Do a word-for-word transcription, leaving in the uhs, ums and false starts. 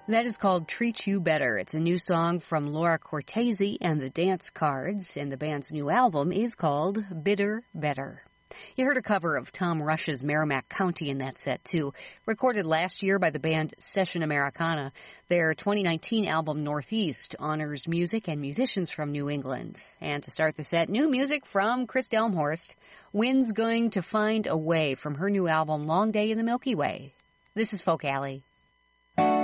That is called Treat You Better. It's a new song from Laura Cortese and the Dance Cards, and the band's new album is called Bitter Better. You heard a cover of Tom Rush's Merrimack County in that set, too, recorded last year by the band Session Americana. Their twenty nineteen album Northeast honors music and musicians from New England. And to start the set, new music from Chris Delmhorst. Wind's Going to Find a Way from her new album Long Day in the Milky Way. This is Folk Alley.